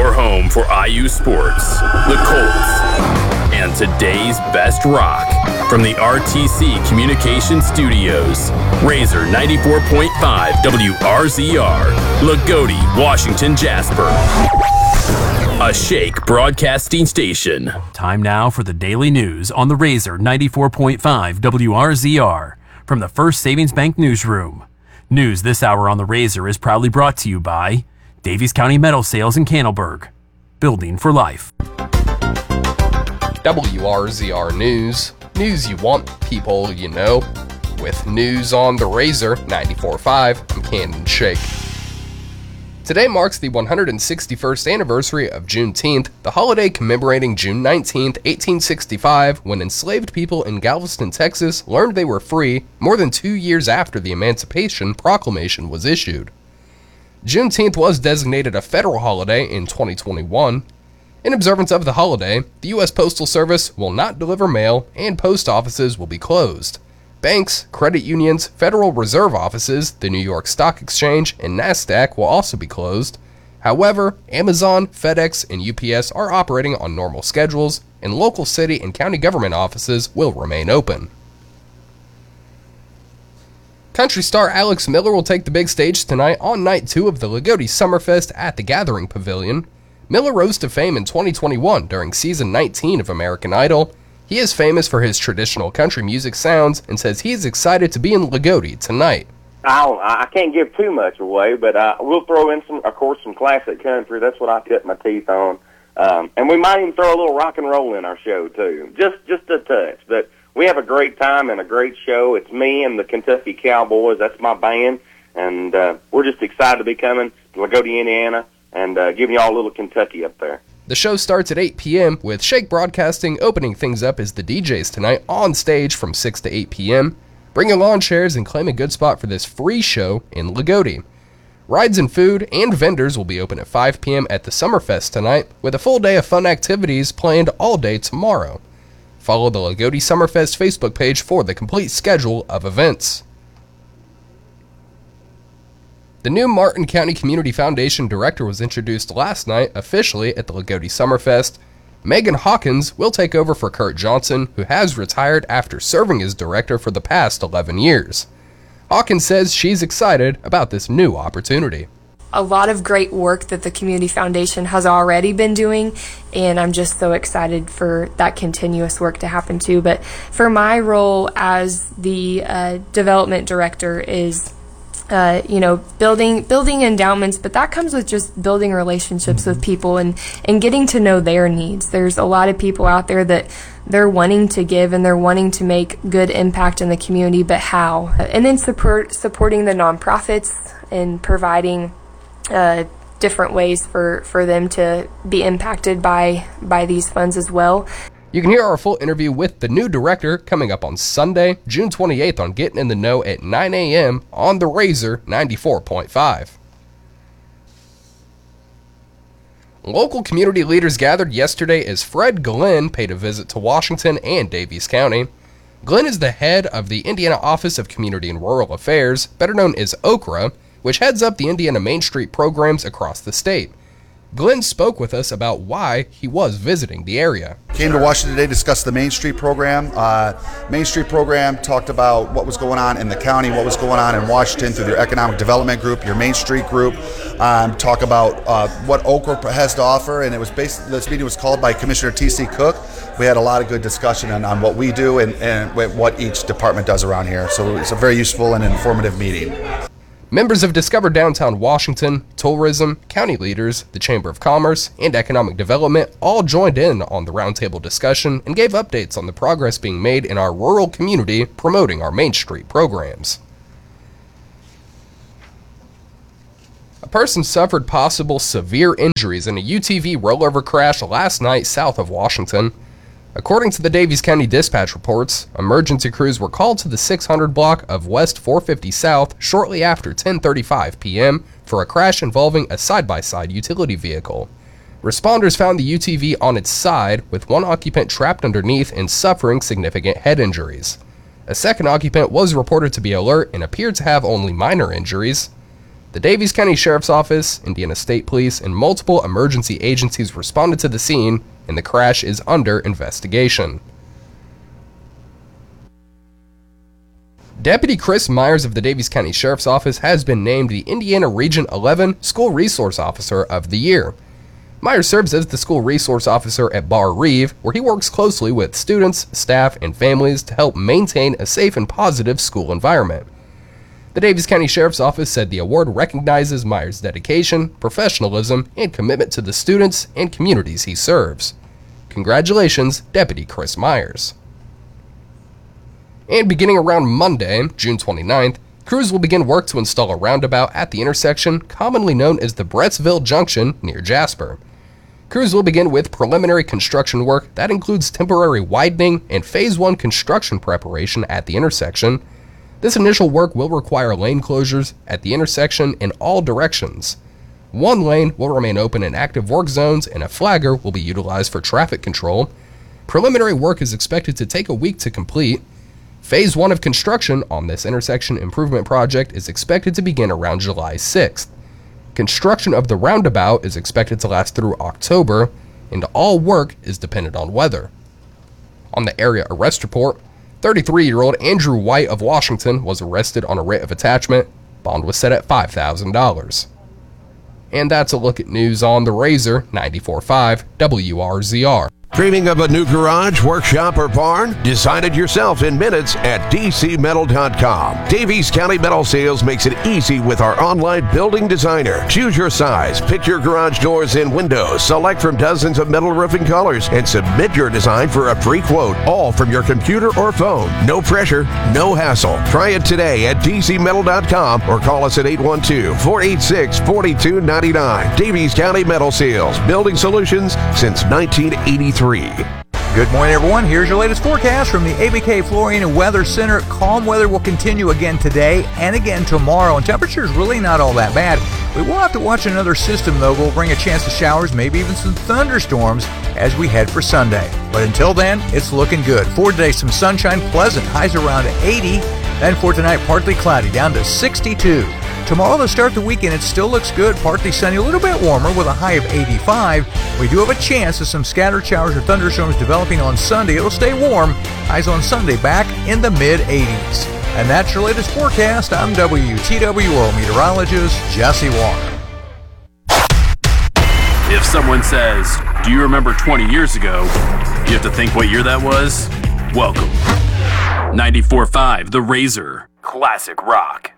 your home for IU sports, the Colts, and today's best rock. From the RTC Communications Studios, Razor 94.5 WRZR, Lagodi, Washington, Jasper. A Shake Broadcasting Station. Time now for the daily news on the Razor 94.5 WRZR from the First Savings Bank Newsroom. News this hour on the Razor is proudly brought to you by Davies County Metal Sales in Candleburg. Building for life. WRZR News. News you want, people you know. With news on the Razor 94.5, I'm Cannon Shake. Today marks the 161st anniversary of Juneteenth, the holiday commemorating June 19, 1865, when enslaved people in Galveston, Texas learned they were free more than 2 years after the Emancipation Proclamation was issued. Juneteenth was designated a federal holiday in 2021. In observance of the holiday, the U.S. Postal Service will not deliver mail and post offices will be closed. Banks, credit unions, Federal Reserve offices, the New York Stock Exchange, and NASDAQ will also be closed. However, Amazon, FedEx, and UPS are operating on normal schedules, and local city and county government offices will remain open. Country star Alex Miller will take the big stage tonight on Night 2 of the Lagodi Summerfest at the Gathering Pavilion. Miller rose to fame in 2021 during Season 19 of American Idol. He is famous for his traditional country music sounds and says he is excited to be in Lagodi tonight. I can't give too much away, but we'll throw in some classic country. That's what I cut my teeth on. And we might even throw a little rock and roll in our show, too. Just a touch. But we have a great time and a great show. It's me and the Kentucky Cowboys. That's my band. And we're just excited to be coming to Lagodi, Indiana, and giving you all a little Kentucky up there. The show starts at 8 p.m., with Shake Broadcasting opening things up as the DJs tonight on stage from 6 to 8 p.m. Bring your lawn chairs and claim a good spot for this free show in Lagodi. Rides and food and vendors will be open at 5 p.m. at the Summerfest tonight, with a full day of fun activities planned all day tomorrow. Follow the Lagodi Summerfest Facebook page for the complete schedule of events. The new Martin County Community Foundation director was introduced last night officially at the Lagodi Summerfest. Megan Hawkins will take over for Kurt Johnson, who has retired after serving as director for the past 11 years. Hawkins says she's excited about this new opportunity. A lot of great work that the Community Foundation has already been doing, and I'm just so excited for that continuous work to happen too. But for my role as the development director is building endowments, but that comes with just building relationships with people and getting to know their needs. There's a lot of people out there that they're wanting to give and they're wanting to make good impact in the community, but how? And then supporting the nonprofits and providing different ways for them to be impacted by these funds as well. You can hear our full interview with the new director coming up on Sunday, June 28th on Getting in the Know at 9 a.m. on the Razor 94.5. Local community leaders gathered yesterday as Fred Glenn paid a visit to Washington and Davies County. Glenn is the head of the Indiana Office of Community and Rural Affairs, better known as OCRA, which heads up the Indiana Main Street programs across the state. Glenn spoke with us about why he was visiting the area. Came to Washington today to discuss the Main Street program. Main Street program talked about what was going on in the county, what was going on in Washington through their economic development group, your Main Street group. Talk about what OCRA has to offer, and it was this meeting was called by Commissioner T.C. Cook. We had a lot of good discussion on what we do and what each department does around here. So it's a very useful and informative meeting. Members of Discover Downtown Washington, tourism, county leaders, the Chamber of Commerce, and Economic Development all joined in on the roundtable discussion and gave updates on the progress being made in our rural community promoting our Main Street programs. A person suffered possible severe injuries in a UTV rollover crash last night south of Washington. According to the Davies County Dispatch reports, emergency crews were called to the 600 block of West 450 South shortly after 10:35 p.m. for a crash involving a side-by-side utility vehicle. Responders found the UTV on its side, with one occupant trapped underneath and suffering significant head injuries. A second occupant was reported to be alert and appeared to have only minor injuries. The Daviess County Sheriff's Office, Indiana State Police, and multiple emergency agencies responded to the scene, and the crash is under investigation. Deputy Chris Myers of the Daviess County Sheriff's Office has been named the Indiana Region 11 School Resource Officer of the Year. Myers serves as the School Resource Officer at Bar Reeve, where he works closely with students, staff, and families to help maintain a safe and positive school environment. The Daviess County Sheriff's Office said the award recognizes Myers' dedication, professionalism, and commitment to the students and communities he serves. Congratulations, Deputy Chris Myers. And beginning around Monday, June 29th, crews will begin work to install a roundabout at the intersection commonly known as the Brettsville Junction near Jasper. Crews will begin with preliminary construction work that includes temporary widening and Phase 1 construction preparation at the intersection. This initial work will require lane closures at the intersection in all directions. One lane will remain open in active work zones and a flagger will be utilized for traffic control. Preliminary work is expected to take a week to complete. Phase 1 of construction on this intersection improvement project is expected to begin around July 6th. Construction of the roundabout is expected to last through October, and all work is dependent on weather. On the area arrest report, 33-year-old Andrew White of Washington was arrested on a writ of attachment. Bond was set at $5,000. And that's a look at news on the Razor 94.5 WRZR. Dreaming of a new garage, workshop, or barn? Design it yourself in minutes at dcmetal.com. Daviess County Metal Sales makes it easy with our online building designer. Choose your size, pick your garage doors and windows, select from dozens of metal roofing colors, and submit your design for a free quote, all from your computer or phone. No pressure, no hassle. Try it today at dcmetal.com or call us at 812-486-4299. Daviess County Metal Sales, building solutions since 1983. Good morning, everyone. Here's your latest forecast from the ABK Flooring and Weather Center. Calm weather will continue again today and again tomorrow, and temperature's really not all that bad. We will have to watch another system, though. We'll bring a chance of showers, maybe even some thunderstorms as we head for Sunday. But until then, it's looking good. For today, some sunshine, pleasant, highs around 80. Then for tonight, partly cloudy, down to 62. Tomorrow, to start the weekend, it still looks good, partly sunny, a little bit warmer with a high of 85. We do have a chance of some scattered showers or thunderstorms developing on Sunday. It'll stay warm. Highs on Sunday back in the mid-80s. And that's your latest forecast. I'm WTW World Meteorologist Jesse Walker. If someone says, "Do you remember 20 years ago?" you have to think what year that was. Welcome. 94.5 The Razor. Classic rock.